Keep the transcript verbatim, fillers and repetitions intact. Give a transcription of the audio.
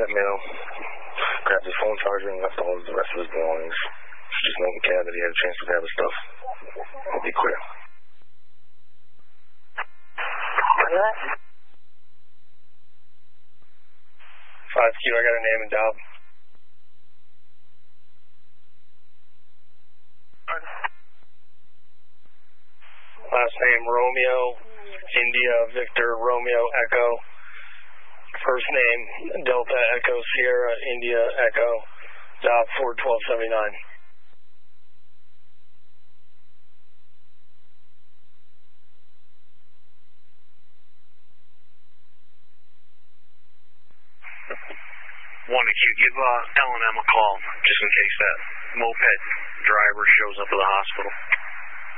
that mail, grabbed his phone charger, and left all the rest of his belongings. Just note in cab that he had a chance to grab his stuff. I'll be clear. five Q, I got a name and job. Last name Romeo, India, Victor, Romeo, Echo. First name Delta, Echo, Sierra, India, Echo. Job four twelve seventy-nine. One to Q, give uh, L and M a call, just in case that moped driver shows up at the hospital.